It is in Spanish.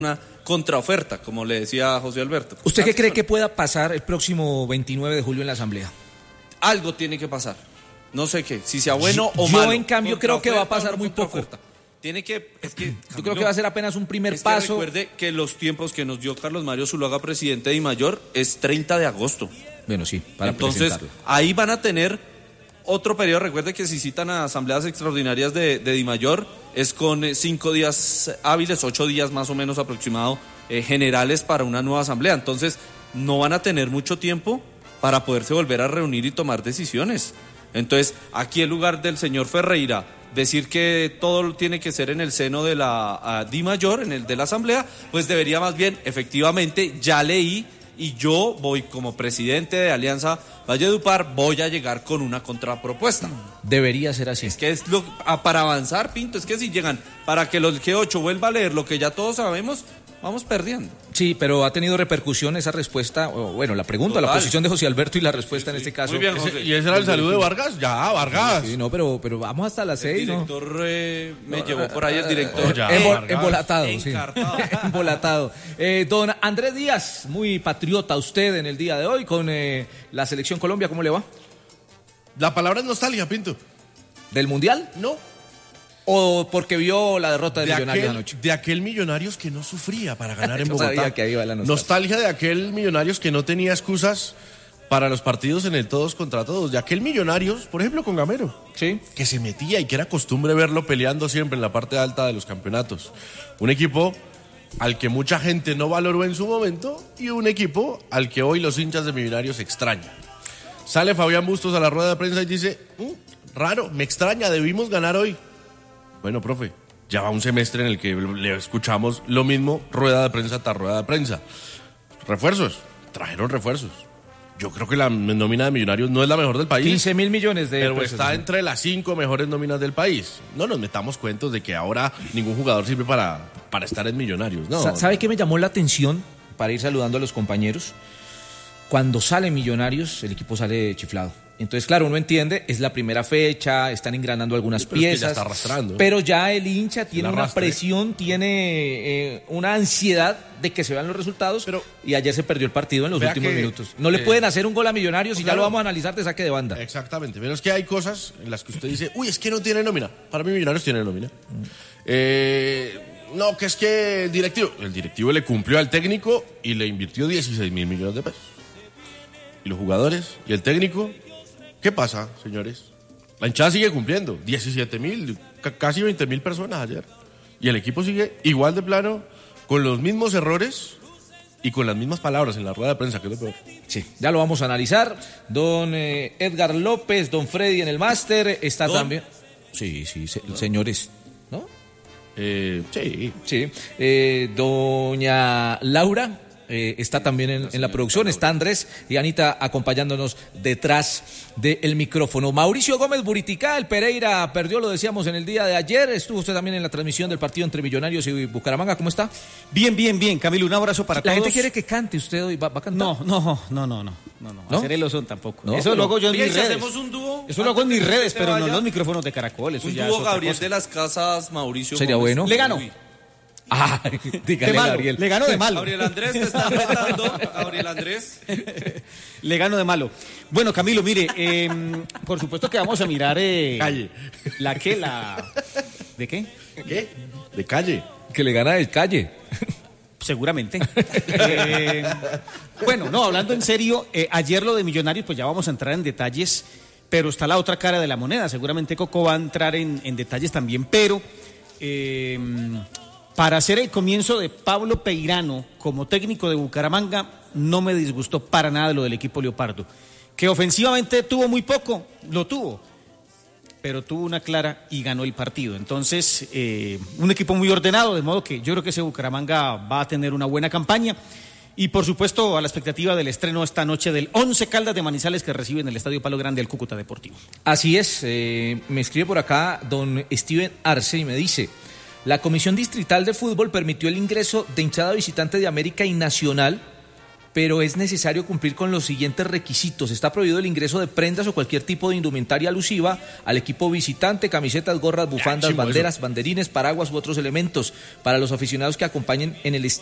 una contraoferta, como le decía José Alberto. ¿Usted qué cree que pueda pasar el próximo 29 de julio en la Asamblea? Algo tiene que pasar. No sé qué, si sea bueno o malo. Yo, en cambio, creo que va a pasar muy poco. Tiene que, yo creo que va a ser apenas un primer paso. Recuerde que los tiempos que nos dio Carlos Mario Zuluaga, presidente de Dimayor, es 30 de agosto. Bueno, sí, para Entonces, presentarlo. ahí van a tener otro periodo. Recuerde que si citan a asambleas extraordinarias de Dimayor, es con 5 días hábiles, 8 días más o menos aproximado, generales para una nueva asamblea. Entonces, no van a tener mucho tiempo para poderse volver a reunir y tomar decisiones. Entonces, aquí en lugar del señor Ferreira decir que todo tiene que ser en el seno de la Dimayor, en el de la asamblea, pues debería más bien, efectivamente, ya leí y yo voy como presidente de Alianza Valledupar, voy a llegar con una contrapropuesta. Debería ser así. Es que es para avanzar, Pinto, es que si llegan para que los G8 vuelva a leer lo que ya todos sabemos, vamos perdiendo. Sí, pero ha tenido repercusión esa respuesta, bueno, la pregunta, total. La posición de José Alberto y la respuesta en este caso. Muy bien, José. ¿Y ese era el saludo de Vargas? Ya, Vargas. Sí, no, pero vamos hasta las 6, ¿no? El director me llevó por ahí el director. Embolatado, sí. Embolatado. Don Andrés Díaz, muy patriota usted en el día de hoy con la Selección Colombia, ¿cómo le va? La palabra es nostalgia, Pinto. ¿Del Mundial? No. ¿O porque vio la derrota de Millonarios anoche? De aquel Millonarios que no sufría para ganar en Bogotá. Sabía que ahí iba la nostalgia de aquel Millonarios que no tenía excusas para los partidos en el todos contra todos. De aquel Millonarios, por ejemplo, con Gamero. Sí. Que se metía y que era costumbre verlo peleando siempre en la parte alta de los campeonatos. Un equipo al que mucha gente no valoró en su momento y un equipo al que hoy los hinchas de Millonarios extrañan. Sale Fabián Bustos a la rueda de prensa y dice, raro, me extraña, debimos ganar hoy. Bueno, profe, ya va un semestre en el que le escuchamos lo mismo, rueda de prensa tras rueda de prensa. Refuerzos, trajeron refuerzos. Yo creo que la nómina de Millonarios no es la mejor del país. 15.000 millones de pero pesos. Está entre las 5 mejores nóminas del país. No nos metamos cuentos de que ahora ningún jugador sirve para estar en Millonarios. No. ¿Sabe qué me llamó la atención para ir saludando a los compañeros? Cuando sale Millonarios, el equipo sale chiflado. Entonces, claro, uno entiende, es la primera fecha, están engranando algunas piezas. Es que ya está arrastrando. Pero ya el hincha tiene una presión, tiene una ansiedad de que se vean los resultados. Y ayer se perdió el partido en los últimos minutos. No le pueden hacer un gol a Millonarios y ya lo vamos a analizar de saque de banda. Exactamente. Pero es que hay cosas en las que usted dice, es que no tiene nómina. Para mí Millonarios tiene nómina. No, que es que el directivo le cumplió al técnico y le invirtió 16.000 millones de pesos. ¿Y los jugadores? ¿Y el técnico? ¿Qué pasa, señores? La hinchada sigue cumpliendo. 17.000, casi 20.000 personas ayer. Y el equipo sigue igual de plano, con los mismos errores y con las mismas palabras en la rueda de prensa, que es lo peor. Sí, ya lo vamos a analizar. Don Edgar López, don Freddy en el máster, está también. Sí, señores, ¿no? Sí. Doña Laura. Está también en la producción, está Andrés y Anita acompañándonos detrás del micrófono. Mauricio Gómez Buriticá, el Pereira perdió, lo decíamos en el día de ayer, estuvo usted también en la transmisión del partido entre Millonarios y Bucaramanga, ¿cómo está? Bien, Camilo, un abrazo para todos. La gente quiere que cante usted hoy, ¿va a cantar? No, hacer el osón tampoco. No, eso lo hago yo en mis redes. Hacemos un dúo. Eso lo hago en mis redes, pero no en los micrófonos de Caracol. Eso un ya dúo es otra Gabriel cosa. de las Casas, Mauricio ¿Sería Gómez. bueno? Le gano. Dígale, Gabriel. Le gano de malo. Gabriel Andrés te está retando. Gabriel Andrés. Le gano de malo. Bueno, Camilo, mire, por supuesto que vamos a mirar... Calle. ¿De qué? ¿Qué? De calle. Que le gana de calle. Seguramente. Bueno, no, hablando en serio, ayer lo de Millonarios, pues ya vamos a entrar en detalles, pero está la otra cara de la moneda. Seguramente Coco va a entrar en detalles también, pero... para hacer el comienzo de Pablo Peirano como técnico de Bucaramanga, no me disgustó para nada lo del equipo Leopardo. Que ofensivamente tuvo muy poco, lo tuvo, pero tuvo una clara y ganó el partido. Entonces, un equipo muy ordenado, de modo que yo creo que ese Bucaramanga va a tener una buena campaña. Y por supuesto, a la expectativa del estreno esta noche del 11 Caldas de Manizales que recibe en el Estadio Palo Grande al Cúcuta Deportivo. Así es, me escribe por acá don Steven Arce y me dice: la Comisión Distrital de Fútbol permitió el ingreso de hinchada visitante de América y Nacional pero es necesario cumplir con los siguientes requisitos. Está prohibido el ingreso de prendas o cualquier tipo de indumentaria alusiva al equipo visitante, camisetas, gorras, bufandas, banderas, banderines, paraguas u otros elementos. Para los aficionados que acompañen en el